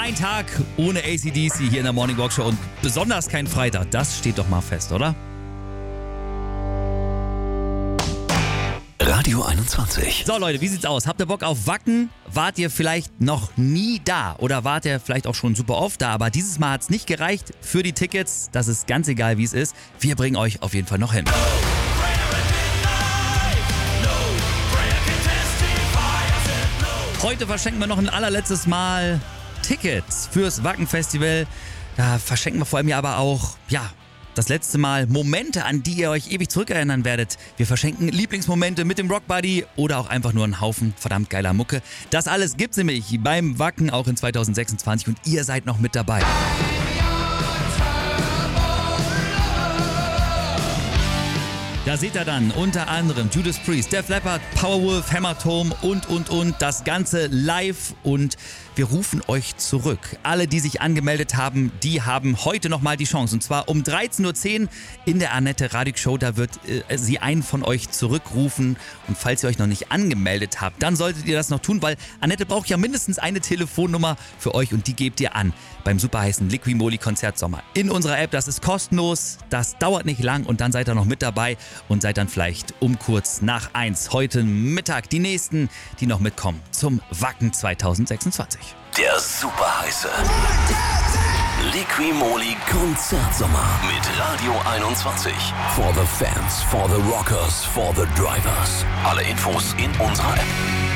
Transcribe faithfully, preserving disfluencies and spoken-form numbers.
Kein Tag ohne A C D C hier in der Morning Walk Show und besonders kein Freitag. Das steht doch mal fest, oder? Radio einundzwanzig. So Leute, wie sieht's aus? Habt ihr Bock auf Wacken? Wart ihr vielleicht noch nie da oder wart ihr vielleicht auch schon super oft da, aber dieses Mal hat's nicht gereicht für die Tickets. Das ist ganz egal, wie es ist. Wir bringen euch auf jeden Fall noch hin. Heute verschenken wir noch ein allerletztes Mal Tickets fürs Wacken-Festival. Da verschenken wir vor allem ja aber auch, ja, das letzte Mal Momente, an die ihr euch ewig zurückerinnern werdet. Wir verschenken Lieblingsmomente mit dem Rock Buddy oder auch einfach nur einen Haufen verdammt geiler Mucke. Das alles gibt's nämlich beim Wacken auch in zwanzig sechsundzwanzig und ihr seid noch mit dabei. Da seht ihr dann unter anderem Judas Priest, Def Leppard, Powerwolf, Hämatom und, und, und. Das Ganze live und wir rufen euch zurück. Alle, die sich angemeldet haben, die haben heute nochmal die Chance. Und zwar um dreizehn Uhr zehn in der Annette Radig Show. Da wird äh, sie einen von euch zurückrufen. Und falls ihr euch noch nicht angemeldet habt, dann solltet ihr das noch tun, weil Annette braucht ja mindestens eine Telefonnummer für euch und die gebt ihr an beim super heißen Liquimoli Konzert Sommer. In unserer App, das ist kostenlos, das dauert nicht lang und dann seid ihr noch mit dabei und seid dann vielleicht um kurz nach eins heute Mittag die Nächsten, die noch mitkommen zum Wacken zwanzig sechsundzwanzig. Der super heiße Liquimoli Konzertsommer mit Radio einundzwanzig. For the fans, for the rockers, for the drivers. Alle Infos in unserer App.